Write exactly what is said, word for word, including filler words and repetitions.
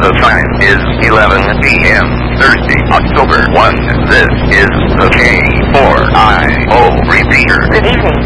The time is eleven p m Thursday, October first. This is the K four I O repeater. Good evening.